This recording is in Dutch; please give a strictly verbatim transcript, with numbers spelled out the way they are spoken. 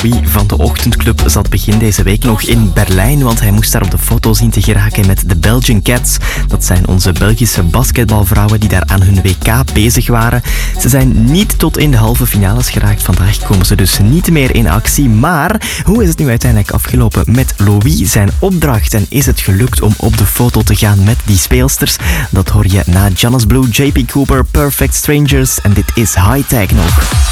Louis van de Ochtendclub zat begin deze week nog in Berlijn, want hij moest daar op de foto zien te geraken met de Belgian Cats. Dat zijn onze Belgische basketbalvrouwen die daar aan hun W K bezig waren. Ze zijn niet tot in de halve finales geraakt. Vandaag komen ze dus niet meer in actie. Maar hoe is het nu uiteindelijk afgelopen met Louis, zijn opdracht? En is het gelukt om op de foto te gaan met die speelsters? Dat hoor je na Jonas Blue, J P Cooper, Perfect Strangers. En dit is High Tech nog.